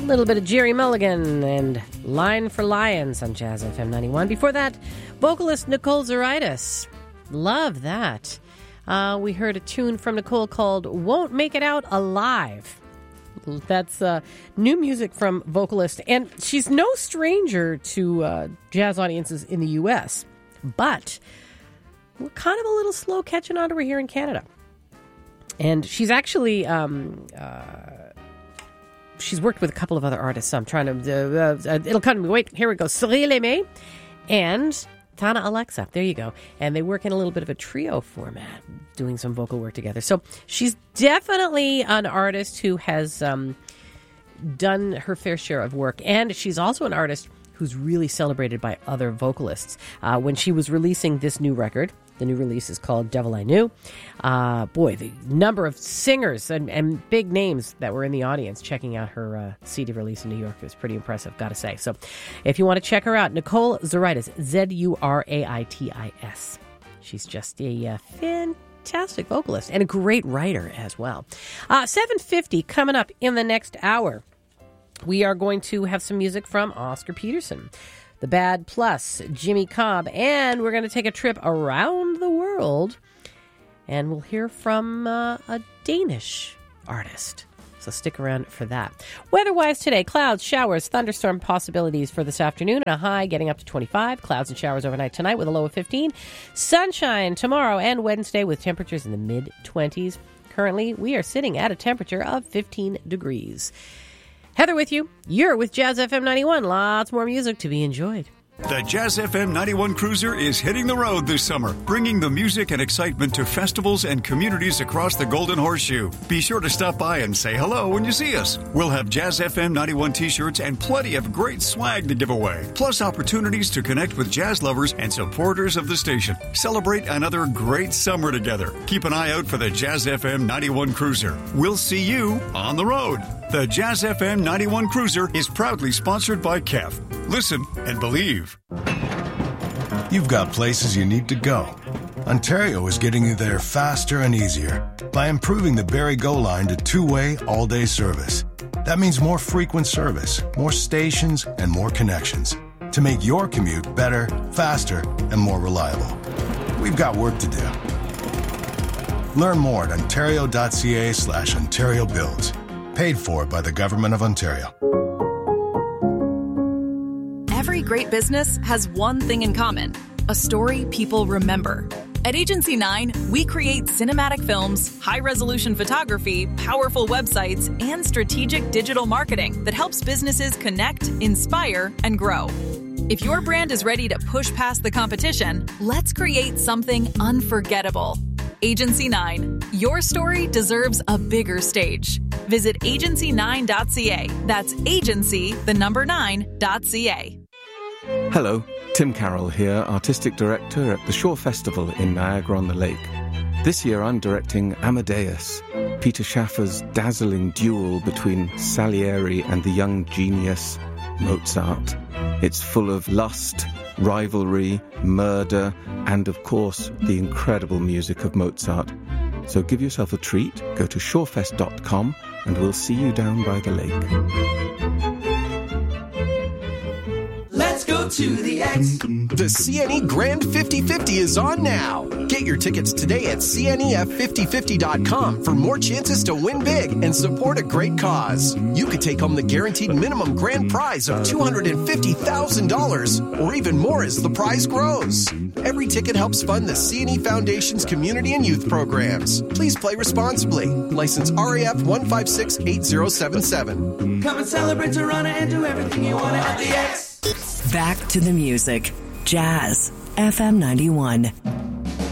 little bit of Jerry Mulligan and Line for Lions on Jazz FM 91. Before that, vocalist Nicole Zaritis. Love that. We heard a tune from Nicole called Won't Make It Out Alive. That's new music from vocalist. And she's no stranger to jazz audiences in the U.S., but we're kind of a little slow catching on to her here in Canada. And she's actually... she's worked with a couple of other artists. I'm trying to... it'll come to me. Wait, here we go. Cyril Aimé and Tana Alexa. There you go. And they work in a little bit of a trio format, doing some vocal work together. So she's definitely an artist who has done her fair share of work. And she's also an artist who's really celebrated by other vocalists. When she was releasing this new record, the new release is called Devil I Knew. Boy, the number of singers and big names that were in the audience checking out her CD release in New York was pretty impressive, gotta say. So if you want to check her out, Nicole Zaritis, Zuraitis. She's just a fantastic vocalist and a great writer as well. 7:50 coming up in the next hour. We are going to have some music from Oscar Peterson, The Bad Plus, Jimmy Cobb, and we're going to take a trip around the world, and we'll hear from a Danish artist. So stick around for that. Weather-wise today, clouds, showers, thunderstorm possibilities for this afternoon, and a high getting up to 25. Clouds and showers overnight tonight with a low of 15. Sunshine tomorrow and Wednesday with temperatures in the mid-20s. Currently, we are sitting at a temperature of 15 degrees. Heather with you. You're with Jazz FM 91. Lots more music to be enjoyed. The Jazz FM 91 Cruiser is hitting the road this summer, bringing the music and excitement to festivals and communities across the Golden Horseshoe. Be sure to stop by and say hello when you see us. We'll have Jazz FM 91 t-shirts and plenty of great swag to give away, plus opportunities to connect with jazz lovers and supporters of the station. Celebrate another great summer together. Keep an eye out for the Jazz FM 91 Cruiser. We'll see you on the road. The Jazz FM 91 Cruiser is proudly sponsored by KEF. Listen and believe. You've got places you need to go. Ontario is getting you there faster and easier by improving the Barrie Go line to two-way, all-day service. That means more frequent service, more stations, and more connections to make your commute better, faster, and more reliable. We've got work to do. Learn more at ontario.ca/Ontario Builds. Paid for by the Government of Ontario. Every great business has one thing in common: a story people remember. At Agency 9, we create cinematic films, high-resolution photography, powerful websites, and strategic digital marketing that helps businesses connect, inspire, and grow. If your brand is ready to push past the competition, let's create something unforgettable. Agency 9. Your story deserves a bigger stage. Visit agency9.ca. That's agency9.ca. Hello, Tim Carroll here, Artistic Director at the Shore Festival in Niagara-on-the-Lake. This year I'm directing Amadeus, Peter Schaffer's dazzling duel between Salieri and the young genius Mozart. It's full of lust, rivalry, murder, and of course, the incredible music of Mozart. So give yourself a treat, go to shorefest.com, and we'll see you down by the lake. Let's go to the X. The CNE Grand 50/50 is on now. Get your tickets today at CNEF5050.com for more chances to win big and support a great cause. You could take home the guaranteed minimum grand prize of $250,000 or even more as the prize grows. Every ticket helps fund the CNE Foundation's community and youth programs. Please play responsibly. License RAF 1568077. Come and celebrate Toronto and do everything you want at the X. Back to the music. Jazz FM 91.